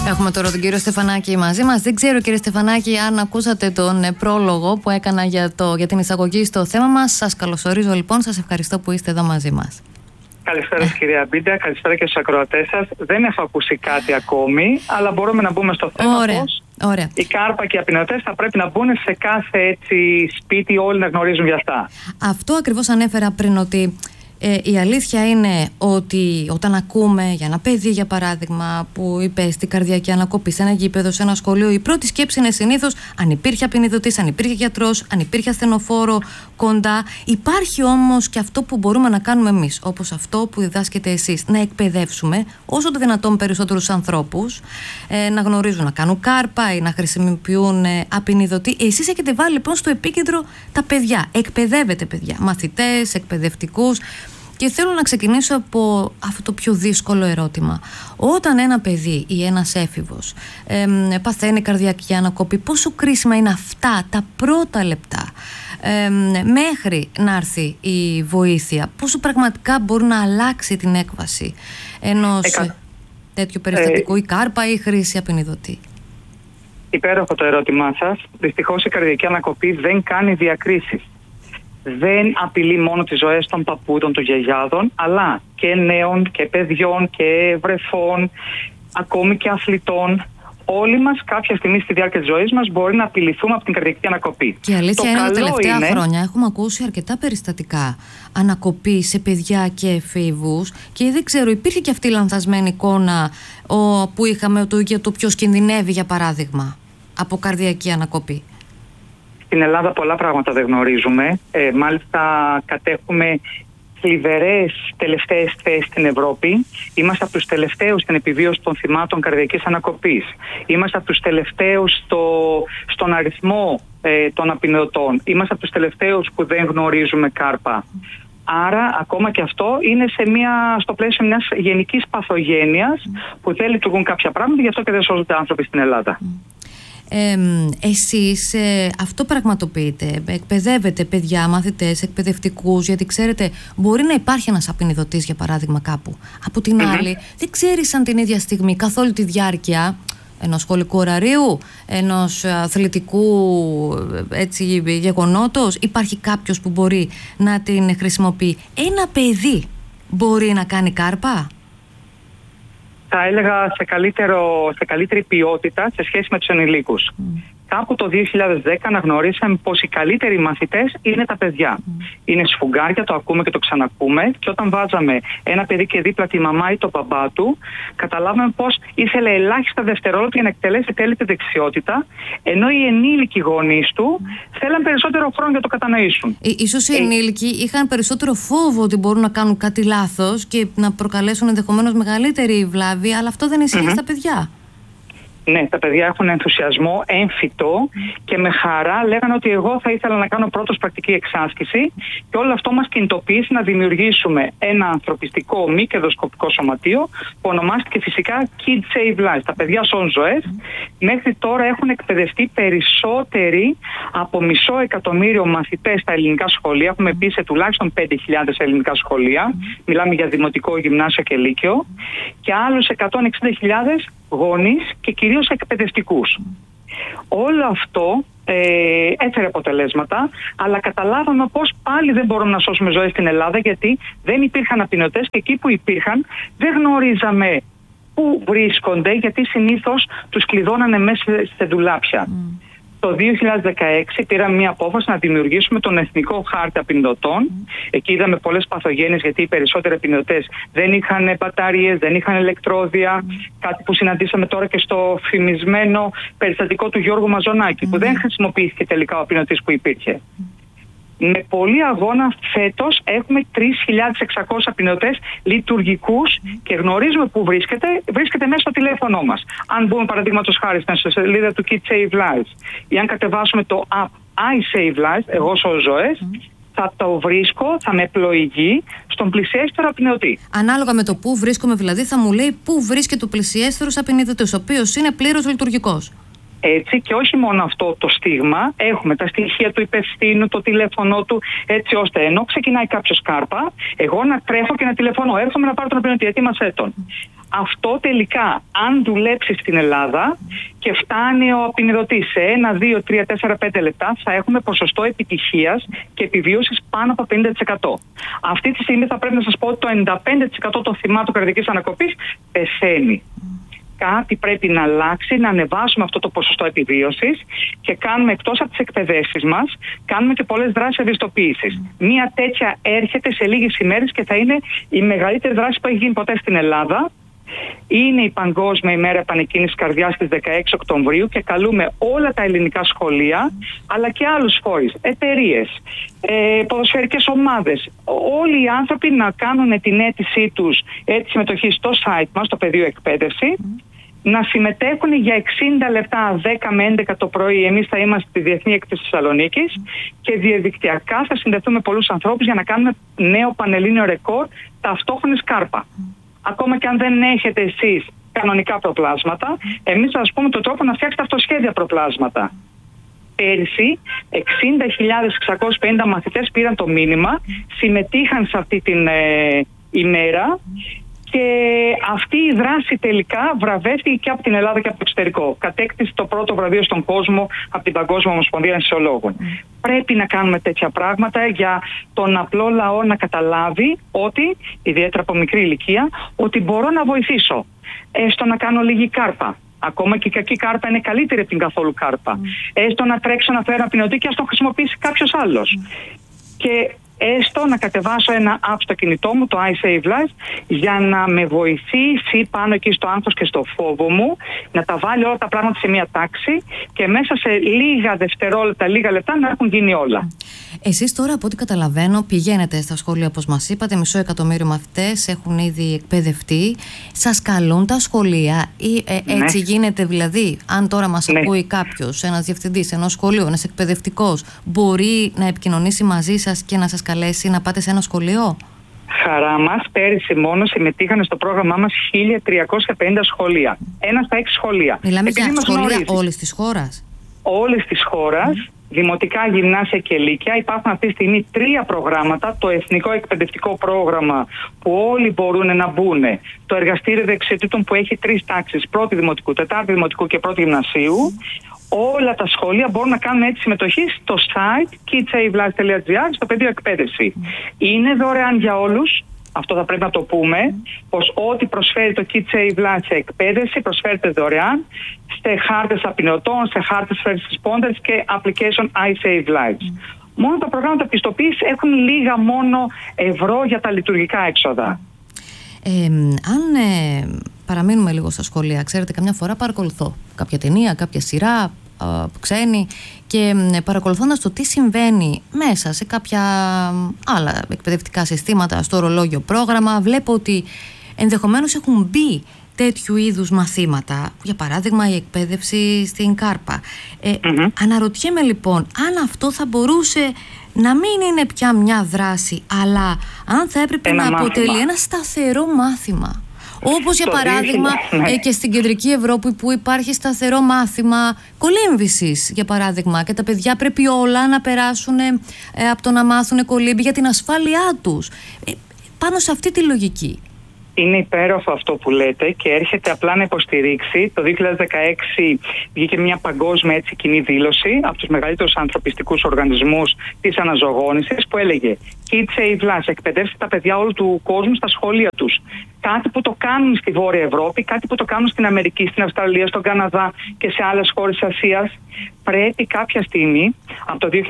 Έχουμε τώρα τον κύριο Στεφανάκη μαζί μας. Δεν ξέρω, κύριε Στεφανάκη, αν ακούσατε τον πρόλογο που έκανα για την εισαγωγή στο θέμα μας. Σας καλωσορίζω λοιπόν, σας ευχαριστώ που είστε εδώ μαζί μας. Καλησπέρα σας, κυρία Μπίντα, καλησπέρα και στους ακροατές σας. Δεν έχω ακούσει κάτι ακόμη, αλλά μπορούμε να μπούμε στο θέμα. Ωραία. Η κάρπα και οι απεινωτές θα πρέπει να μπουν σε κάθε έτσι σπίτι, όλοι να γνωρίζουν για αυτά. Αυτό ακριβώς ανέφερα πριν, ότι η αλήθεια είναι ότι όταν ακούμε για ένα παιδί, για παράδειγμα, που υπέστη καρδιακή ανακοπή σε ένα γήπεδο, σε ένα σχολείο, η πρώτη σκέψη είναι συνήθως αν υπήρχε απεινιδωτής, αν υπήρχε γιατρός, αν υπήρχε ασθενοφόρο κοντά. Υπάρχει όμως και αυτό που μπορούμε να κάνουμε εμείς, όπως αυτό που διδάσκετε εσείς, να εκπαιδεύσουμε όσο το δυνατόν περισσότερους ανθρώπους να γνωρίζουν να κάνουν κάρπα ή να χρησιμοποιούν απεινιδωτή. Εσείς έχετε βάλει λοιπόν στο επίκεντρο τα παιδιά. Εκπαιδεύετε παιδιά, μαθητές, εκπαιδευτικούς. Και θέλω να ξεκινήσω από αυτό το πιο δύσκολο ερώτημα. Όταν ένα παιδί ή ένας έφηβος παθαίνει καρδιακή ανακοπή, πόσο κρίσιμα είναι αυτά τα πρώτα λεπτά μέχρι να έρθει η βοήθεια? Πόσο πραγματικά μπορεί να αλλάξει την έκβαση ενός τέτοιου περιστατικού, η κάρπα ή η χρήση απεινιδωτή? Υπέροχο το ερώτημά σας. Δυστυχώς η καρδιακή ανακοπή δεν κάνει διακρίσεις. Δεν απειλεί μόνο τις ζωές των παππούδων, των γιαγιάδων, αλλά και νέων και παιδιών και βρεφών, ακόμη και αθλητών. Όλοι μας κάποια στιγμή στη διάρκεια της ζωής μας μπορεί να απειληθούμε από την καρδιακή ανακοπή. Και η αλήθεια είναι ότι τα τελευταία χρόνια έχουμε ακούσει αρκετά περιστατικά ανακοπή σε παιδιά και εφήβους, και δεν ξέρω, υπήρχε και αυτή η λανθασμένη εικόνα που είχαμε για το ποιος κινδυνεύει, για παράδειγμα, από καρδιακή ανακοπή. Στην Ελλάδα πολλά πράγματα δεν γνωρίζουμε. Μάλιστα κατέχουμε θλιβερές τελευταίες θέσεις στην Ευρώπη. Είμαστε από τους τελευταίους στην επιβίωση των θυμάτων καρδιακής ανακοπής. Είμαστε από τους τελευταίους στον αριθμό των απεινωτών. Είμαστε από τους τελευταίους που δεν γνωρίζουμε κάρπα. Άρα ακόμα και αυτό είναι στο πλαίσιο μιας γενικής παθογένειας που δεν λειτουργούν κάποια πράγματα, γι' αυτό και δεν σώζονται άνθρωποι στην Ελλάδα. Εσείς αυτό πραγματοποιείτε? Εκπαιδεύετε παιδιά, μαθητές, εκπαιδευτικούς? Γιατί ξέρετε, μπορεί να υπάρχει ένας απεινιδωτής, για παράδειγμα, κάπου. Από την άλλη, δεν ξέρεις αν την ίδια στιγμή, καθ' όλη τη διάρκεια ενός σχολικού ωραρίου, ενός αθλητικού γεγονότος, υπάρχει κάποιος που μπορεί να την χρησιμοποιεί. Ένα παιδί μπορεί να κάνει κάρπα? Θα έλεγα σε καλύτερη ποιότητα σε σχέση με τους ενηλίκους. Κάπου το 2010 αναγνωρίσαμε πως οι καλύτεροι μαθητές είναι τα παιδιά. Είναι σφουγγάρια, το ακούμε και το ξανακούμε, και όταν βάζαμε ένα παιδί και δίπλα τη μαμά ή το μπαμπά του, καταλάβαμε πως ήθελε ελάχιστα δευτερόλεπτα για να εκτελέσει τέλεια τη δεξιότητα, ενώ οι ενήλικοι γονείς του θέλαν περισσότερο χρόνο για να το κατανοήσουν. Ίσως οι ενήλικοι είχαν περισσότερο φόβο ότι μπορούν να κάνουν κάτι λάθος και να προκαλέσουν ενδεχομένως μεγαλύτερη βλάβη, αλλά αυτό δεν ισχύει στα παιδιά. Ναι, τα παιδιά έχουν ενθουσιασμό έμφυτο και με χαρά λέγανε ότι εγώ θα ήθελα να κάνω πρώτος πρακτική εξάσκηση, και όλο αυτό μας κινητοποίησε να δημιουργήσουμε ένα ανθρωπιστικό μη κερδοσκοπικό σωματείο που ονομάστηκε φυσικά Kids Save Lives. Τα παιδιά σώζουν ζωές. Μέχρι τώρα έχουν εκπαιδευτεί περισσότεροι από 500.000 μαθητές στα ελληνικά σχολεία. Έχουμε πει σε τουλάχιστον 5.000 ελληνικά σχολεία. Μιλάμε για δημοτικό, γυμνάσιο και λύκειο. Και άλλους 160.000 γονείς και κυρίως εκπαιδευτικούς. Όλο αυτό έφερε αποτελέσματα, αλλά καταλάβαμε πως πάλι δεν μπορούμε να σώσουμε ζωές στην Ελλάδα, γιατί δεν υπήρχαν απεινωτές, και εκεί που υπήρχαν δεν γνωρίζαμε πού βρίσκονται, γιατί συνήθως τους κλειδώνανε μέσα σε ντουλάπια. Το 2016 πήραμε μια απόφαση να δημιουργήσουμε τον Εθνικό Χάρτη Απεινιδωτών. Εκεί είδαμε πολλές παθογένειες, γιατί οι περισσότεροι απεινιδωτές δεν είχαν μπαταρίες, δεν είχαν ηλεκτρόδια. Κάτι που συναντήσαμε τώρα και στο φημισμένο περιστατικό του Γιώργου Μαζονάκη, που δεν χρησιμοποιήθηκε τελικά ο απεινωτής που υπήρχε. Με πολύ αγώνα φέτος έχουμε 3.600 απεινωτές λειτουργικούς και γνωρίζουμε πού βρίσκεται. Βρίσκεται μέσα στο τηλέφωνο μας. Αν μπούμε παραδείγματος χάρη στην σελίδα του Kids Save Lives ή αν κατεβάσουμε το app I Save Lives, εγώ σώζω ζωές, θα το βρίσκω, θα με πλοηγεί στον πλησιέστερο απεινιδωτή. Ανάλογα με το πού βρίσκομαι, δηλαδή, θα μου λέει πού βρίσκεται ο πλησιέστερος απεινιδωτής, ο οποίος είναι πλήρως λειτουργικός. Έτσι, και όχι μόνο αυτό το στίγμα, έχουμε τα στοιχεία του υπευθύνου, το τηλέφωνο του, έτσι ώστε ενώ ξεκινάει κάποιος κάρπα, εγώ να τρέχω και να τηλεφωνώ. Έρχομαι να πάρω τον απεινωτή, ετοίμασέ τον. Αυτό τελικά, αν δουλέψει στην Ελλάδα και φτάνει ο απεινιδωτής σε 1, 2, 3, 4, 5 λεπτά, θα έχουμε ποσοστό επιτυχίας και επιβίωσης πάνω από 50%. Αυτή τη στιγμή θα πρέπει να σας πω ότι το 95% των θυμάτων καρδιακής ανακοπής πεθαίνει. Κάτι πρέπει να αλλάξει, να ανεβάσουμε αυτό το ποσοστό επιβίωσης και κάνουμε, εκτός από τις εκπαιδεύσεις μας, κάνουμε και πολλές δράσεις ευαισθητοποίησης. Μία τέτοια έρχεται σε λίγες ημέρες και θα είναι η μεγαλύτερη δράση που έχει γίνει ποτέ στην Ελλάδα. Είναι η Παγκόσμια ημέρα επανεκκίνησης καρδιάς στις 16 Οκτωβρίου και καλούμε όλα τα ελληνικά σχολεία, αλλά και άλλους φορείς, εταιρείες, ποδοσφαιρικές ομάδες, όλοι οι άνθρωποι να κάνουν την αίτησή τους, αίτηση συμμετοχή στο site μας, στο πεδίο εκπαίδευση, να συμμετέχουν για 60 λεπτά 10 με 11 το πρωί. Εμείς θα είμαστε στη Διεθνή Έκθεση της Θεσσαλονίκης και διαδικτυακά θα συνδεθούμε με πολλούς ανθρώπους για να κάνουμε νέο πανελλήνιο ρεκόρ ταυτόχρονης κάρπα. Ακόμα και αν δεν έχετε εσείς κανονικά προπλάσματα, εμείς θα σας πούμε τον τρόπο να φτιάξετε αυτοσχέδια προπλάσματα. Πέρυσι, 60.650 μαθητές πήραν το μήνυμα, συμμετείχαν σε αυτή την ημέρα και αυτή η δράση τελικά βραβεύτηκε και από την Ελλάδα και από το εξωτερικό. Κατέκτησε το πρώτο βραβείο στον κόσμο από την Παγκόσμια Ομοσπονδία Αναισθησιολόγων. Πρέπει να κάνουμε τέτοια πράγματα για τον απλό λαό να καταλάβει ότι, ιδιαίτερα από μικρή ηλικία, ότι μπορώ να βοηθήσω. Έστω να κάνω λίγη κάρπα. Ακόμα και η κακή κάρπα είναι καλύτερη από την καθόλου κάρπα. Έστω να τρέξω να φέρω απεινωτή και ας το χρησιμοποιήσει κάποιος άλλος. Και έστω να κατεβάσω ένα app στο κινητό μου, το iSave Life, για να με βοηθήσει πάνω εκεί στο άγχος και στο φόβο μου, να τα βάλει όλα τα πράγματα σε μια τάξη και μέσα σε λίγα δευτερόλεπτα, λίγα λεπτά να έχουν γίνει όλα. Εσείς τώρα, από ό,τι καταλαβαίνω, πηγαίνετε στα σχολεία, όπως μας είπατε, 500.000 μαθητές έχουν ήδη εκπαιδευτεί. Σας καλούν τα σχολεία ή έτσι γίνεται, δηλαδή, αν τώρα μας ακούει κάποιος, ένας διευθυντής ενός σχολείου, ένας εκπαιδευτικός, μπορεί να επικοινωνήσει μαζί σας και να σας καλέσει να πάτε σε ένα σχολείο? Χαρά μας, πέρυσι μόνο συμμετείχαν στο πρόγραμμά μας 1.350 σχολεία. Ένα στα 6 σχολεία. Μιλάμε για σχολεία όλης της χώρας? Όλης της χώρας. Δημοτικά, γυμνάσια και λύκεια. Υπάρχουν αυτή τη στιγμή 3 προγράμματα. Το Εθνικό Εκπαιδευτικό Πρόγραμμα που όλοι μπορούν να μπουν. Το Εργαστήριο Δεξιοτήτων που έχει 3 τάξεις. Πρώτη δημοτικού, τετάρτη δημοτικού και πρώτη γυμνασίου. Όλα τα σχολεία μπορούν να κάνουν έτσι συμμετοχή στο site kidsavelife.gr στο πεδίο εκπαίδευση. Είναι δωρεάν για όλους. Αυτό θα πρέπει να το πούμε, πως ό,τι προσφέρει το Kids Save Life σε εκπαίδευση προσφέρεται δωρεάν σε χάρτες απεινωτών, σε χάρτες first responders και application iSave Lives. Μόνο τα προγράμματα πιστοποίησης έχουν λίγα μόνο ευρώ για τα λειτουργικά έξοδα. Αν παραμείνουμε λίγο στα σχολεία, ξέρετε, καμιά φορά παρακολουθώ κάποια ταινία, κάποια σειρά ξένη και παρακολουθώντας το τι συμβαίνει μέσα σε κάποια άλλα εκπαιδευτικά συστήματα, στο ορολόγιο πρόγραμμα, βλέπω ότι ενδεχομένως έχουν μπει τέτοιου είδους μαθήματα, για παράδειγμα η εκπαίδευση στην κάρπα. Αναρωτιέμαι λοιπόν αν αυτό θα μπορούσε να μην είναι πια μια δράση, αλλά αν θα έπρεπε να αποτελεί ένα σταθερό μάθημα. Όπως για παράδειγμα και στην κεντρική Ευρώπη που υπάρχει σταθερό μάθημα κολύμβησης, για παράδειγμα, και τα παιδιά πρέπει όλα να περάσουν από το να μάθουν κολύμπη για την ασφάλειά τους. Πάνω σε αυτή τη λογική. Είναι υπέροχο αυτό που λέτε και έρχεται απλά να υποστηρίξει. Το 2016 βγήκε μια παγκόσμια κοινή δήλωση από τους μεγαλύτερους ανθρωπιστικούς οργανισμούς της αναζωογόνησης που έλεγε Kids Save Lives, εκπαιδεύστε τα παιδιά όλου του κόσμου στα σχολεία τους. Κάτι που το κάνουν στη Βόρεια Ευρώπη, κάτι που το κάνουν στην Αμερική, στην Αυστραλία, στον Καναδά και σε άλλες χώρες της Ασίας. Πρέπει κάποια στιγμή από το